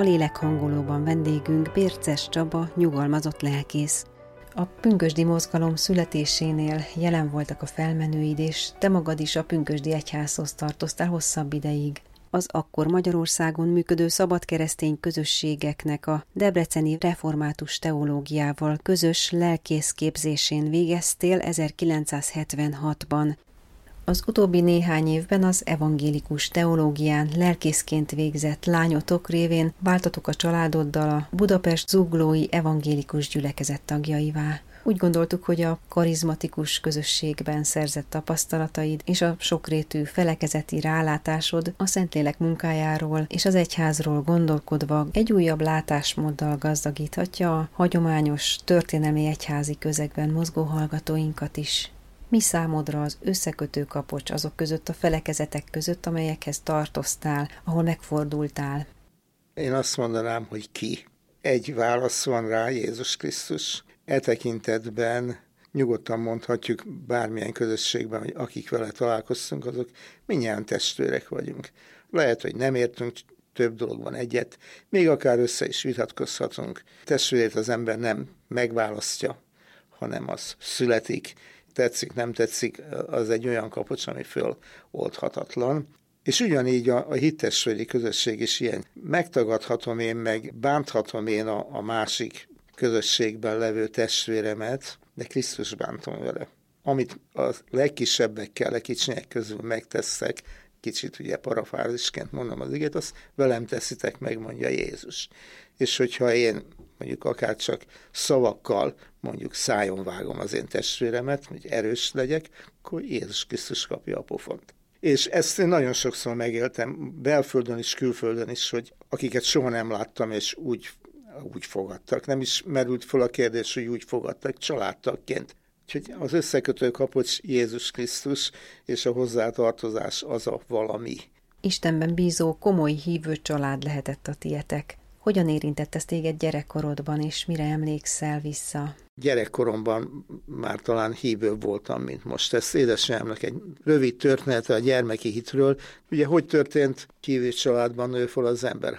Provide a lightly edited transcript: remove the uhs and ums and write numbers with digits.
lélekhangolóban vendégünk Bérces Csaba, nyugalmazott lelkész. A pünkösdi mozgalom születésénél jelen voltak a felmenőid, és te magad is a pünkösdi egyházhoz tartoztál hosszabb ideig. Az akkor Magyarországon működő szabadkeresztény közösségeknek a debreceni református teológiával közös lelkészképzésén végeztél 1976-ban. Az utóbbi néhány évben az evangélikus teológián lelkészként végzett lányotok révén váltatok a családoddal a Budapest Zuglói Evangélikus Gyülekezet tagjaivá. Úgy gondoltuk, hogy a karizmatikus közösségben szerzett tapasztalataid és a sokrétű felekezeti rálátásod a Szentlélek munkájáról és az egyházról gondolkodva egy újabb látásmóddal gazdagíthatja a hagyományos történelmi egyházi közegben mozgó hallgatóinkat is. Mi számodra az összekötő kapocs azok között, a felekezetek között, amelyekhez tartoztál, ahol megfordultál? Én azt mondanám, hogy ki. Egy válasz van rá, Jézus Krisztus. E tekintetben nyugodtan mondhatjuk bármilyen közösségben, hogy akik vele találkoztunk, azok mindjárt testvérek vagyunk. Lehet, hogy nem értünk több dologban egyet, még akár össze is vitatkozhatunk. Testvérét az ember nem megválasztja, hanem az születik. Tetszik, nem tetszik, az egy olyan kapocs, ami föloldhatatlan. És ugyanígy a hittestvéri közösség is ilyen. Megtagadhatom én, meg bánthatom én a másik közösségben levő testvéremet, de Krisztus bántom vele. Amit a legkisebbekkel, legkicsinyek közül megteszek, kicsit ugye parafrázisként mondom az igét, azt velem teszitek meg, mondja Jézus. És hogyha én mondjuk akár csak szavakkal mondjuk szájon vágom az én testvéremet, hogy erős legyek, akkor Jézus Krisztus kapja a pofont. És ezt én nagyon sokszor megéltem, belföldön is, külföldön is, hogy akiket soha nem láttam, és úgy fogadtak. Nem is merült föl a kérdés, hogy úgy fogadtak, családtagként. Úgyhogy az összekötő kapocs Jézus Krisztus, és a hozzátartozás az a valami. Istenben bízó, komoly hívő család lehetett a tietek. Hogyan érintett ez téged gyerekkorodban, és mire emlékszel vissza? Gyerekkoromban már talán hívőbb voltam, mint most. Ez édesanyámnak egy rövid története a gyermeki hitről. Ugye hogy történt, hívő családban nő fel az ember?